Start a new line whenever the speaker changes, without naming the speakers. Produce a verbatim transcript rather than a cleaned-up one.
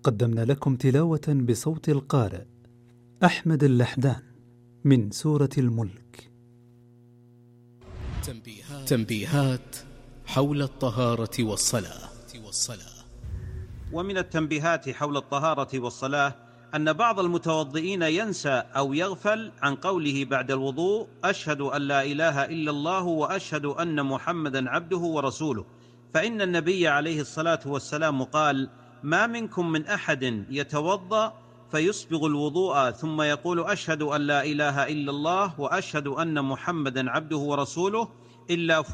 قدمنا لكم تلاوة بصوت القارئ أحمد اللحدان من سورة الملك.
تنبيهات, تنبيهات حول الطهارة والصلاة.
ومن التنبيهات حول الطهارة والصلاة أن بعض المتوضئين ينسى أو يغفل عن قوله بعد الوضوء: أشهد أن لا إله إلا الله وأشهد أن محمدا عبده ورسوله، فإن النبي عليه الصلاة والسلام قال: ما منكم من أحد يتوضأ فيسبغ الوضوء ثم يقول أشهد أن لا إله إلا الله وأشهد أن محمدا عبده ورسوله إلا